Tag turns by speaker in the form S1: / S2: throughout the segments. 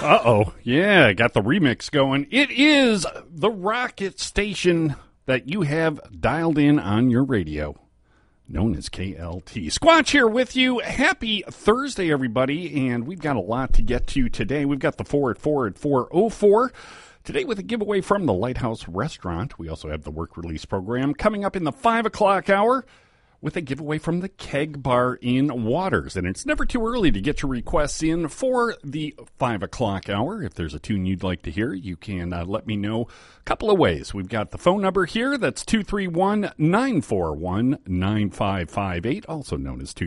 S1: Uh-oh. Yeah, got the remix going. It is the rocket station that you have dialed in on your radio, known as KLT. Squatch here with you. Happy Thursday, everybody, and we've got a lot to get to today. We've got the 4 at 4 at 4:04. Today with a giveaway from the Lighthouse Restaurant. We also have the work release program coming up in the 5 o'clock hour with a giveaway from the Keg Bar in Waters. And it's never too early to get your requests in for the 5 o'clock hour. If there's a tune you'd like to hear, you can let me know a couple of ways. We've got the phone number here. That's 231-941-9558, also known as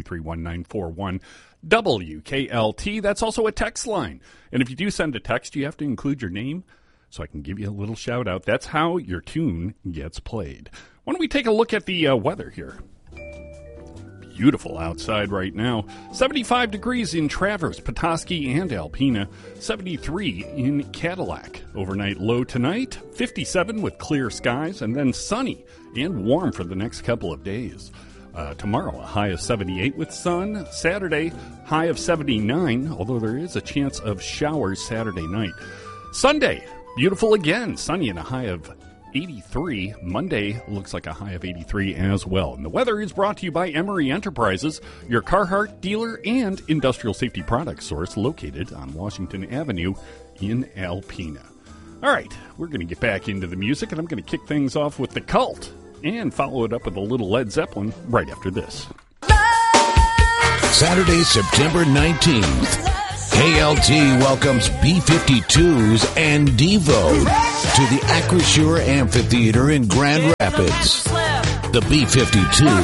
S1: 231-941-WKLT. That's also a text line. And if you do send a text, you have to include your name so I can give you a little shout out. That's how your tune gets played. Why don't we take a look at the weather here? Beautiful outside right now. 75 degrees in Traverse, Petoskey, and Alpena. 73 in Cadillac. Overnight low tonight, 57 with clear skies, and then sunny and warm for the next couple of days. Tomorrow, a high of 78 with sun. Saturday, high of 79, although there is a chance of showers Saturday night. Sunday, beautiful again, sunny and a high of 83. Monday looks like a high of 83 as well. And the weather is brought to you by Emery Enterprises, your Carhartt dealer and industrial safety product source located on Washington Avenue in Alpena. All right, we're going to get back into the music, and I'm going to kick things off with The Cult and follow it up with a little Led Zeppelin right after this.
S2: Saturday, September 19th. KLT welcomes B-52s and Devo to the Acrisure Amphitheater in Grand Rapids. The B-52